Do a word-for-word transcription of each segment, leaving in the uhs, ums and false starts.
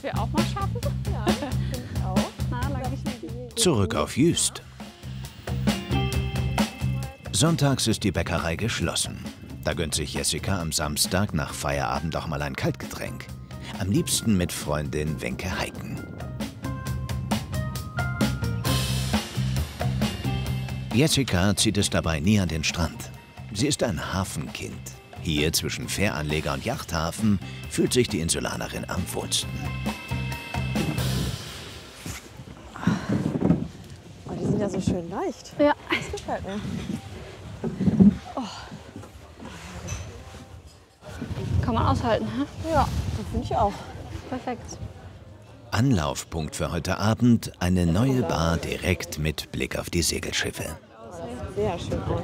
Wir auch mal schaffen? Ja, finde ich auch. Na, lange nicht mehr gesehen. Zurück auf Jüst. Sonntags ist die Bäckerei geschlossen. Da gönnt sich Jessica am Samstag nach Feierabend auch mal ein Kaltgetränk. Am liebsten mit Freundin Wenke Heiken. Jessica zieht es dabei nie an den Strand. Sie ist ein Hafenkind. Hier zwischen Fähranleger und Yachthafen fühlt sich die Insulanerin am wohlsten. Oh, die sind ja so schön leicht. Ja. Das gefällt mir. Oh. Kann man aushalten, hä? Ja, das finde ich auch. Perfekt. Anlaufpunkt für heute Abend, eine neue Bar direkt mit Blick auf die Segelschiffe. Sehr schön aus.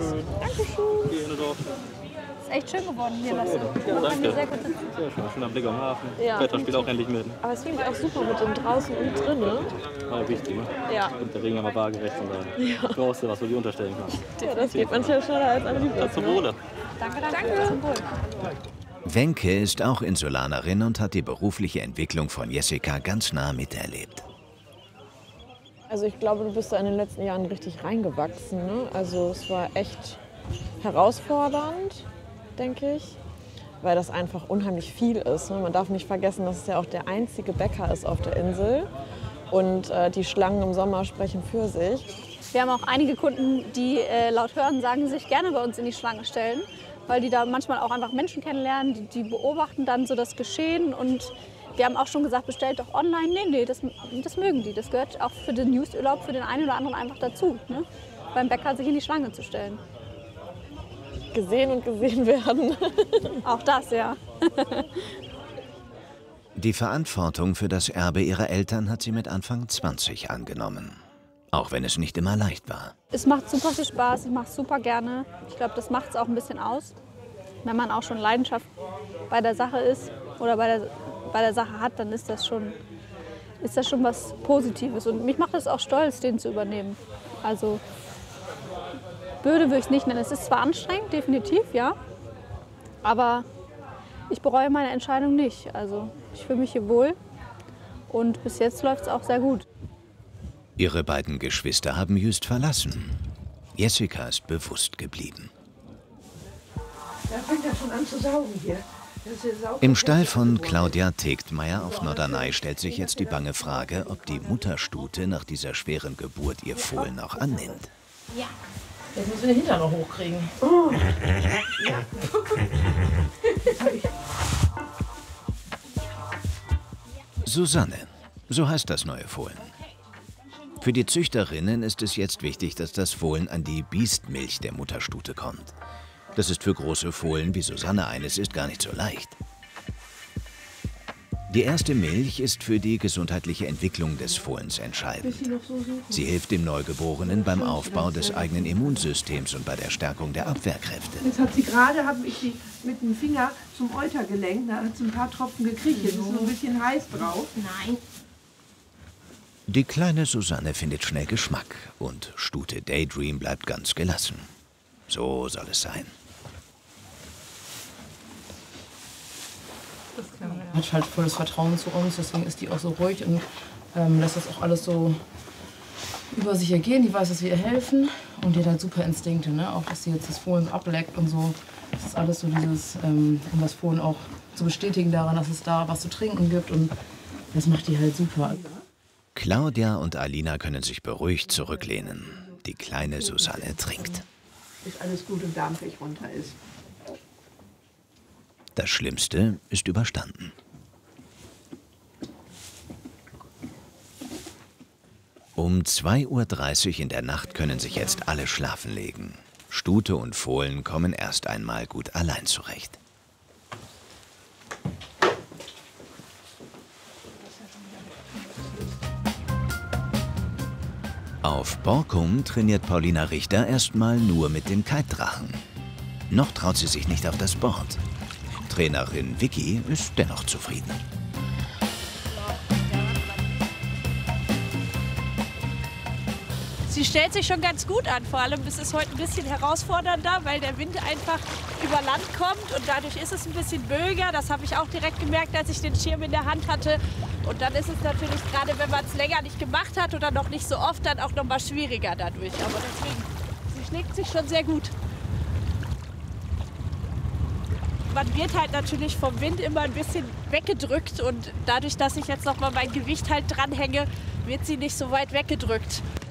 Ist echt schön geworden hier, Lasse. Ja, danke. Sehr gut. Sehr schön, schöner Blick am Hafen. Ja. Wetter spielt auch endlich mit. Aber das finde ich auch super mit dem draußen und drinnen. War wichtig, ne? Ja. Und der Regen aber waagerecht von daher. Ja. Brauchst du was, wo die unterstellen kannst. Ja, das geht manchmal schneller als am liebsten. Ja, zum Wohle. Danke, danke. Zum Wohl. Wenke ist auch Insulanerin und hat die berufliche Entwicklung von Jessica ganz nah miterlebt. Also ich glaube, du bist da in den letzten Jahren richtig reingewachsen. Ne? Also es war echt herausfordernd, denke ich, weil das einfach unheimlich viel ist. Ne? Man darf nicht vergessen, dass es ja auch der einzige Bäcker ist auf der Insel. Und äh, die Schlangen im Sommer sprechen für sich. Wir haben auch einige Kunden, die äh, laut hören, sagen, sich gerne bei uns in die Schlange stellen, weil die da manchmal auch einfach Menschen kennenlernen, die, die beobachten dann so das Geschehen. Und wir haben auch schon gesagt, bestellt doch online. Nee, nee, das, das mögen die. Das gehört auch für den Newsurlaub für den einen oder anderen einfach dazu, ne? Beim Bäcker sich in die Schlange zu stellen. Gesehen und gesehen werden. Auch das, ja. Die Verantwortung für das Erbe ihrer Eltern hat sie mit Anfang zwanzig angenommen. Auch wenn es nicht immer leicht war. Es macht super viel Spaß, ich mache es super gerne. Ich glaube, das macht es auch ein bisschen aus. Wenn man auch schon Leidenschaft bei der Sache ist oder bei der, bei der Sache hat, dann ist das, schon, ist das schon was Positives. Und mich macht es auch stolz, den zu übernehmen. Also böse würde ich es nicht nennen. Es ist zwar anstrengend, definitiv, ja. Aber ich bereue meine Entscheidung nicht. Also ich fühle mich hier wohl und bis jetzt läuft es auch sehr gut. Ihre beiden Geschwister haben Jüst verlassen. Jessica ist bewusst geblieben. Da fängt er schon an zu saugen hier. Im Stall von Claudia Tegtmeier auf Norderney stellt sich jetzt die bange Frage, ob die Mutterstute nach dieser schweren Geburt ihr Fohlen auch annimmt. Ja. Jetzt müssen wir den Hintern noch hochkriegen. Oh. Ja. Susanne, so heißt das neue Fohlen. Für die Züchterinnen ist es jetzt wichtig, dass das Fohlen an die Biestmilch der Mutterstute kommt. Das ist für große Fohlen, wie Susanne eines ist, gar nicht so leicht. Die erste Milch ist für die gesundheitliche Entwicklung des Fohlens entscheidend. Sie hilft dem Neugeborenen beim Aufbau des eigenen Immunsystems und bei der Stärkung der Abwehrkräfte. Jetzt hat sie gerade, habe ich sie mit dem Finger zum Euter gelenkt, da hat sie ein paar Tropfen gekriegt. Jetzt ist noch ein bisschen heiß drauf. Nein. Die kleine Susanne findet schnell Geschmack und Stute Daydream bleibt ganz gelassen. So soll es sein. Hat halt volles Vertrauen zu uns, deswegen ist die auch so ruhig und ähm, lässt das auch alles so über sich ergehen. Die weiß, dass wir ihr helfen und die hat halt super Instinkte, ne? Auch dass sie jetzt das Fohlen ableckt und so. Das ist alles so dieses, ähm, um das Fohlen auch zu bestätigen daran, dass es da was zu trinken gibt und das macht die halt super. Claudia und Alina können sich beruhigt zurücklehnen. Die kleine Susanne trinkt. Bis alles gut und darmfähig runter ist. Das Schlimmste ist überstanden. Um zwei Uhr dreißig in der Nacht können sich jetzt alle schlafen legen. Stute und Fohlen kommen erst einmal gut allein zurecht. Auf Borkum trainiert Paulina Richter erstmal nur mit dem Kitedrachen. Noch traut sie sich nicht auf das Board. Trainerin Vicky ist dennoch zufrieden. Sie stellt sich schon ganz gut an, vor allem ist es heute ein bisschen herausfordernder, weil der Wind einfach über Land kommt und dadurch ist es ein bisschen böiger. Das habe ich auch direkt gemerkt, als ich den Schirm in der Hand hatte. Und dann ist es natürlich, gerade wenn man es länger nicht gemacht hat oder noch nicht so oft, dann auch noch mal schwieriger dadurch. Aber deswegen, sie schlägt sich schon sehr gut. Man wird halt natürlich vom Wind immer ein bisschen weggedrückt und dadurch, dass ich jetzt noch mal mein Gewicht halt dranhänge, wird sie nicht so weit weggedrückt.